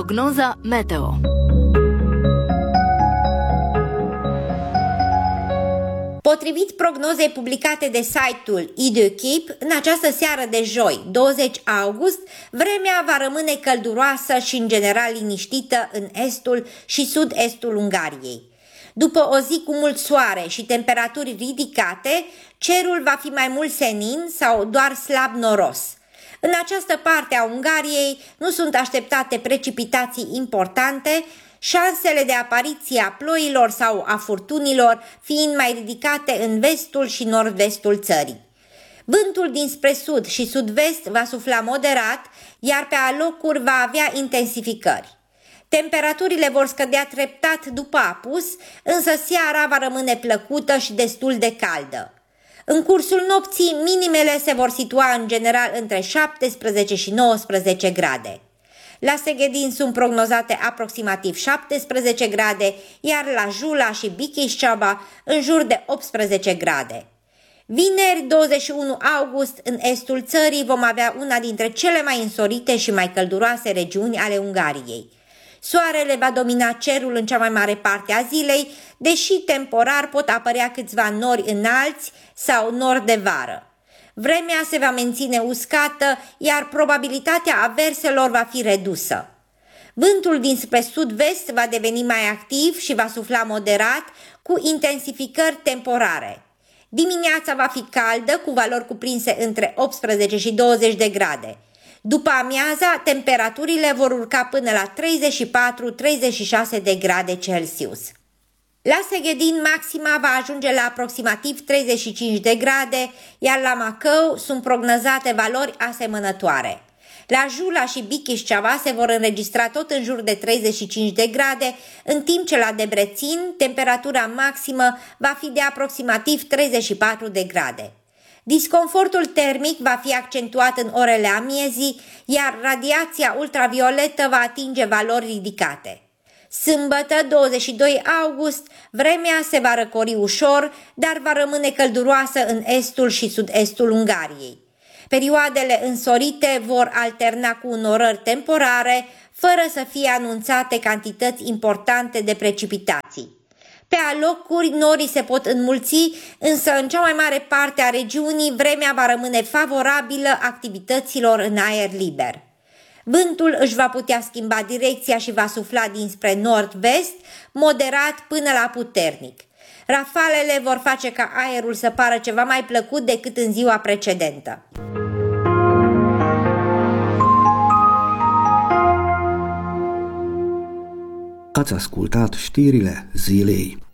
Prognoza meteo. Potrivit prognozei publicate de site-ul IDECIP, în această seară de joi, 20 august, vremea va rămâne călduroasă și în general liniștită în estul și sud-estul Ungariei. După o zi cu mult soare și temperaturi ridicate, cerul va fi mai mult senin sau doar slab noros. În această parte a Ungariei nu sunt așteptate precipitații importante, șansele de apariție a ploilor sau a furtunilor fiind mai ridicate în vestul și nord-vestul țării. Vântul dinspre sud și sud-vest va sufla moderat, iar pe alocuri va avea intensificări. Temperaturile vor scădea treptat după apus, însă seara va rămâne plăcută și destul de caldă. În cursul nopții, minimele se vor situa în general între 17 și 19 grade. La Seghedin sunt prognozate aproximativ 17 grade, iar la Jula și Bichișceaba în jur de 18 grade. Vineri, 21 august, în estul țării vom avea una dintre cele mai însorite și mai călduroase regiuni ale Ungariei. Soarele va domina cerul în cea mai mare parte a zilei, deși temporar pot apărea câțiva nori înalți sau nori de vară. Vremea se va menține uscată, iar probabilitatea averselor va fi redusă. Vântul dinspre sud-vest va deveni mai activ și va sufla moderat, cu intensificări temporare. Dimineața va fi caldă, cu valori cuprinse între 18 și 20 de grade. După amiaza, temperaturile vor urca până la 34-36 de grade Celsius. La Seghedin, maxima va ajunge la aproximativ 35 de grade, iar la Macău sunt prognozate valori asemănătoare. La Jula și Bichișceava se vor înregistra tot în jur de 35 de grade, în timp ce la Debrețin temperatura maximă va fi de aproximativ 34 de grade. Disconfortul termic va fi accentuat în orele amiezii, iar radiația ultravioletă va atinge valori ridicate. Sâmbătă, 22 august, vremea se va răcori ușor, dar va rămâne călduroasă în estul și sud-estul Ungariei. Perioadele însorite vor alterna cu înnorări temporare, fără să fie anunțate cantități importante de precipitații. Pe alocuri, norii se pot înmulți, însă în cea mai mare parte a regiunii vremea va rămâne favorabilă activităților în aer liber. Vântul își va putea schimba direcția și va sufla dinspre nord-vest, moderat până la puternic. Rafalele vor face ca aerul să pară ceva mai plăcut decât în ziua precedentă. Ați ascultat știrile zilei.